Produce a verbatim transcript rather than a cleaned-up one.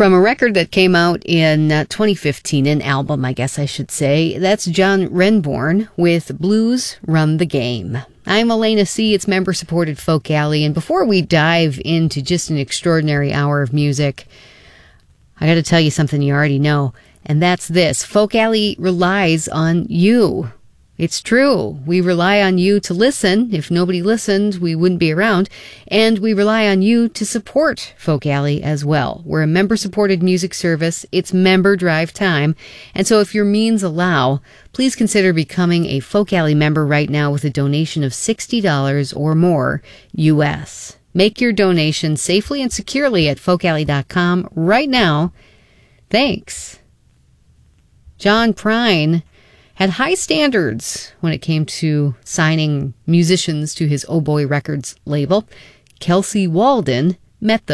from a record that came out in uh, twenty fifteen, an album, I guess I should say. That's John Renbourn with Blues Run the Game. I'm Elena C. It's member-supported Folk Alley, and before we dive into just an extraordinary hour of music, I got to tell you something you already know, and that's this. Folk Alley relies on you. It's true. We rely on you to listen. If nobody listened, we wouldn't be around. And we rely on you to support Folk Alley as well. We're a member-supported music service. It's member drive time. And so if your means allow, please consider becoming a Folk Alley member right now with a donation of sixty dollars or more U S. Make your donation safely and securely at folk alley dot com right now. Thanks. John Prine had high standards when it came to signing musicians to his Oh Boy Records label. Kelsey Walden met them.